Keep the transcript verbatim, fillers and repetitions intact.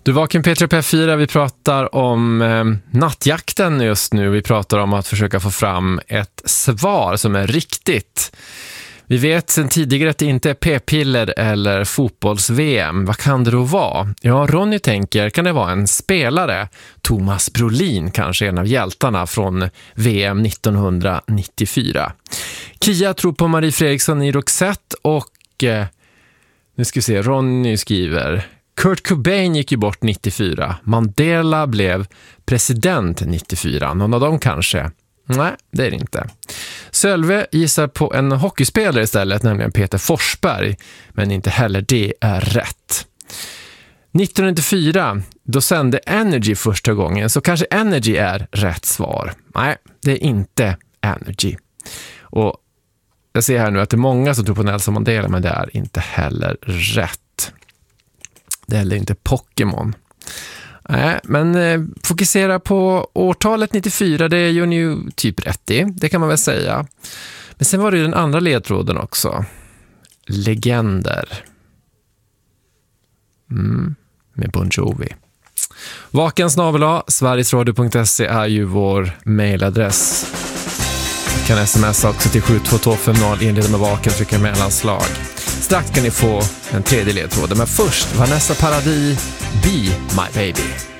Du Vaken P tre P fyra, vi pratar om eh, nattjakten just nu. Vi pratar om att försöka få fram ett svar som är riktigt. Vi vet sedan tidigare att det inte är p-piller eller fotbolls-V M. Vad kan det då vara? Ja, Ronny tänker, kan det vara en spelare? Thomas Brolin, kanske en av hjältarna från V M nittonhundranittiofyra. Kia tror på Marie Fredriksson i Roxette och eh, nu ska vi se, Ronny skriver: Kurt Cobain gick ju bort nittiofyra. Mandela blev president nittiofyra. Någon av dem kanske? Nej, det är det inte. Sölve gissar på en hockeyspelare istället, nämligen Peter Forsberg. Men inte heller det är rätt. nittonhundranittiofyra, då sände Energy första gången. Så kanske Energy är rätt svar. Nej, det är inte Energy. Och jag ser här nu att det är många som tror på Nelson Mandela, men det är inte heller rätt. Det är heller inte Pokémon. Nej, men eh, fokusera på årtalet nittiofyra, det gör ni ju typ rätt i. Det kan man väl säga. Men sen var det ju den andra ledtråden också. Legender. Mm, med Bon Jovi. Vaken snabel a sverigesradio punkt se är ju vår mailadress. Du kan smsa också till sju två två fem noll, inleda med Vaken, trycka mellanslag. Strax kan ni få en tredje ledtråd, men först Vanessa Paradis, Be My Baby.